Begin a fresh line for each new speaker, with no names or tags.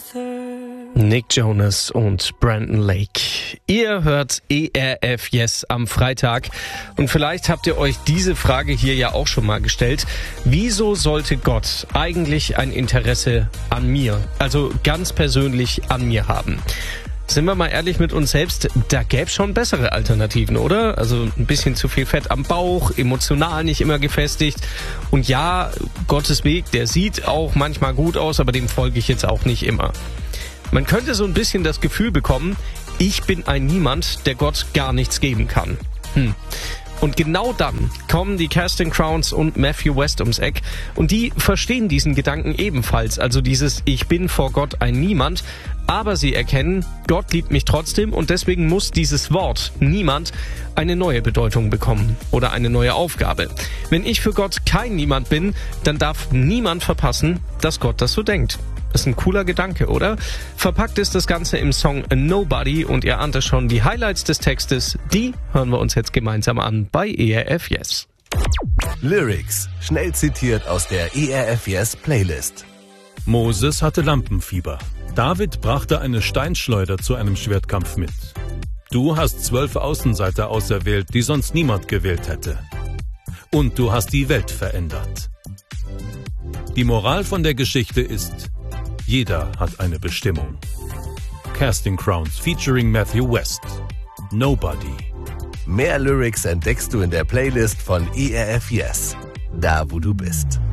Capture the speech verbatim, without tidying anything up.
Nick Jonas und Brandon Lake. Ihr hört E R F Yes am Freitag. Und vielleicht habt ihr euch diese Frage hier ja auch schon mal gestellt. Wieso sollte Gott eigentlich ein Interesse an mir, also ganz persönlich an mir haben? Sind wir mal ehrlich mit uns selbst, da gäbe es schon bessere Alternativen, oder? Also ein bisschen zu viel Fett am Bauch, emotional nicht immer gefestigt. Und ja, Gottes Weg, der sieht auch manchmal gut aus, aber dem folge ich jetzt auch nicht immer. Man könnte so ein bisschen das Gefühl bekommen, ich bin ein Niemand, der Gott gar nichts geben kann. Hm. Und genau dann kommen die Casting Crowns und Matthew West ums Eck und die verstehen diesen Gedanken ebenfalls, also dieses Ich bin vor Gott ein Niemand, aber sie erkennen, Gott liebt mich trotzdem und deswegen muss dieses Wort Niemand eine neue Bedeutung bekommen oder eine neue Aufgabe. Wenn ich für Gott kein Niemand bin, dann darf niemand verpassen, dass Gott das so denkt. Ist ein cooler Gedanke, oder? Verpackt ist das Ganze im Song Nobody und ihr ahnt es schon, die Highlights des Textes, die hören wir uns jetzt gemeinsam an bei E R F Yes.
Lyrics, schnell zitiert aus der E R F Yes Playlist.
Moses hatte Lampenfieber. David brachte eine Steinschleuder zu einem Schwertkampf mit. Du hast zwölf Außenseiter auserwählt, die sonst niemand gewählt hätte. Und du hast die Welt verändert. Die Moral von der Geschichte ist: Jeder hat eine Bestimmung. Casting Crowns featuring Matthew West. Nobody.
Mehr Lyrics entdeckst du in der Playlist von E R F Yes. Da, wo du bist.